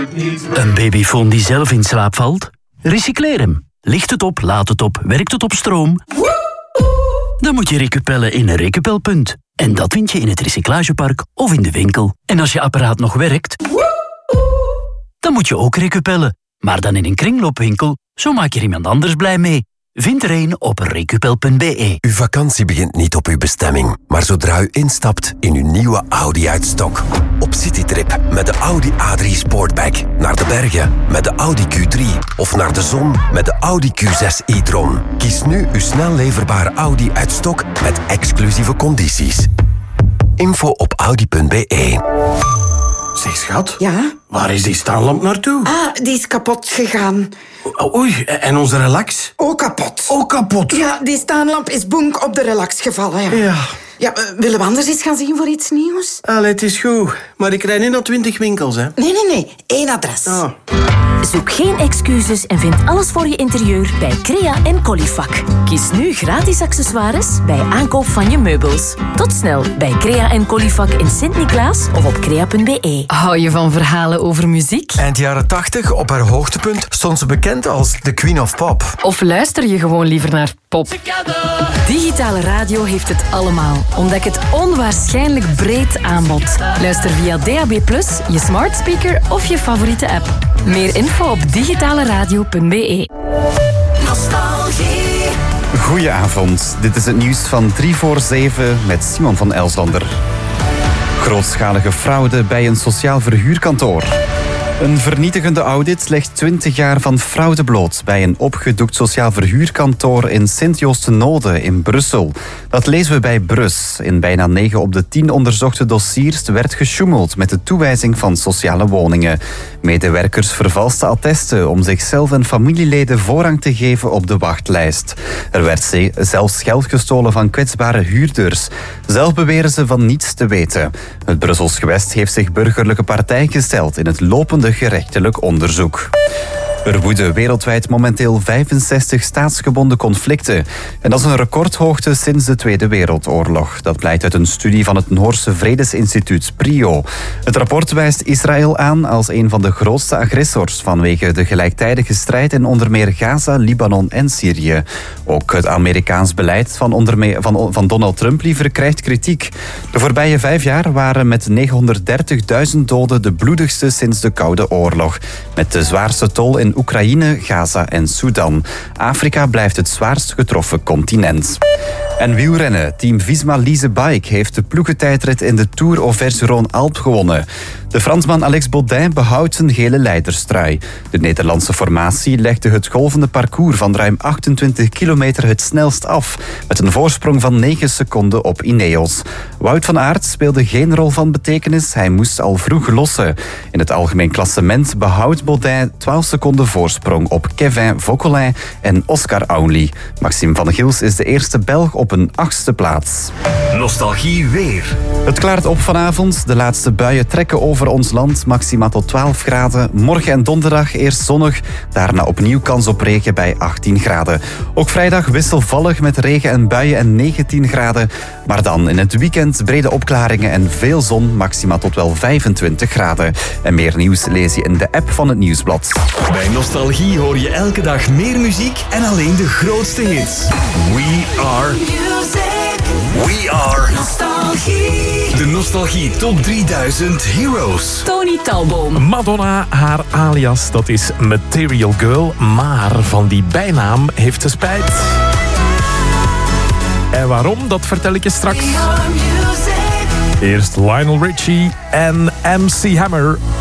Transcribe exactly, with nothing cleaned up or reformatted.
Een babyfoon die zelf in slaap valt? Recycleer hem. Licht het op, laat het op, werkt het op stroom? Dan moet je recupellen in een recupelpunt. En dat vind je in het recyclagepark of in de winkel. En als je apparaat nog werkt, dan moet je ook recupellen. Maar dan in een kringloopwinkel, zo maak je er iemand anders blij mee. Vind er een op recupel punt be. Uw vakantie begint niet op uw bestemming, maar zodra u instapt in uw nieuwe Audi uit stok. Op citytrip met de Audi A drie Sportback, naar de bergen met de Audi Q drie of naar de zon met de Audi Q zes e-tron. Kies nu uw snel leverbare Audi uit stok met exclusieve condities. Info op audi punt be. Zeg, schat. Ja? Waar is die staanlamp naartoe? Ah, die is kapot gegaan. O- Oei, en onze relax? Ook kapot. Ook kapot. Ja, die staanlamp is bonk op de relax gevallen. Ja. Ja. Ja, uh, willen we anders eens gaan zien voor iets nieuws? Allee, het is goed. Maar ik rijd niet naar twintig winkels, hè. Nee, nee, nee. Eén adres. Ah. Zoek geen excuses en vind alles voor je interieur bij Crea en Colifac. Kies nu gratis accessoires bij aankoop van je meubels. Tot snel bij Crea en Colifac in Sint-Niklaas of op crea punt be. Hou je van verhalen over muziek? Eind jaren tachtig, op haar hoogtepunt, stond ze bekend als de Queen of Pop. Of luister je gewoon liever naar pop? Digitale radio heeft het allemaal. Ontdek het onwaarschijnlijk breed aanbod. Luister via D A B plus, je smart speaker of je favoriete app. Meer info op digitaleradio punt be. Nostalgie. Goedenavond, dit is het nieuws van drie voor zeven met Simon van Elslander. Grootschalige fraude bij een sociaal verhuurkantoor. Een vernietigende audit legt twintig jaar van fraude bloot bij een opgedoekt sociaal verhuurkantoor in Sint-Joostenode in Brussel. Dat lezen we bij Brus. In bijna negen op de tien onderzochte dossiers werd gesjoemeld met de toewijzing van sociale woningen. Medewerkers vervalsten attesten om zichzelf en familieleden voorrang te geven op de wachtlijst. Er werd zelfs geld gestolen van kwetsbare huurders. Zelf beweren ze van niets te weten. Het Brussels gewest heeft zich burgerlijke partij gesteld in het lopende gerechtelijk onderzoek. Er woeden wereldwijd momenteel vijfenzestig staatsgebonden conflicten. En dat is een recordhoogte sinds de Tweede Wereldoorlog. Dat blijkt uit een studie van het Noorse Vredesinstituut PRIO. Het rapport wijst Israël aan als een van de grootste agressors vanwege de gelijktijdige strijd in onder meer Gaza, Libanon en Syrië. Ook het Amerikaans beleid van, onder meer, van, van Donald Trump liever krijgt kritiek. De voorbije vijf jaar waren met negenhonderddertigduizend doden de bloedigste sinds de Koude Oorlog. Met de zwaarste tol in Oekraïne, Gaza en Sudan. Afrika blijft het zwaarst getroffen continent. En wielrennen. Team Visma Lease Bike heeft de ploegentijdrit in de Tour Auvergne-Rhône-Alpes gewonnen. De Fransman Alex Baudin behoudt zijn gele leiderstrui. De Nederlandse formatie legde het golvende parcours van ruim achtentwintig kilometer het snelst af, met een voorsprong van negen seconden op Ineos. Wout van Aert speelde geen rol van betekenis, hij moest al vroeg lossen. In het algemeen klassement behoudt Baudin twaalf seconden voorsprong op Kevin Vauquelin en Oscar Aunli. Maxime van Gils is de eerste Belg op een achtste plaats. Nostalgie weer. Het klaart op vanavond. De laatste buien trekken over ons land. Maxima tot twaalf graden. Morgen en donderdag eerst zonnig. Daarna opnieuw kans op regen bij achttien graden. Ook vrijdag wisselvallig met regen en buien en negentien graden. Maar dan in het weekend brede opklaringen en veel zon. Maxima tot wel vijfentwintig graden. En meer nieuws lees je in de app van het Nieuwsblad. Bij Nostalgie hoor je elke dag meer muziek en alleen de grootste hits. We are... We are... Nostalgie. De Nostalgie Top drieduizend Heroes. Tony Talboom. Madonna, haar alias, dat is Material Girl. Maar van die bijnaam heeft ze spijt. En waarom, dat vertel ik je straks. Eerst Lionel Richie en M C Hammer.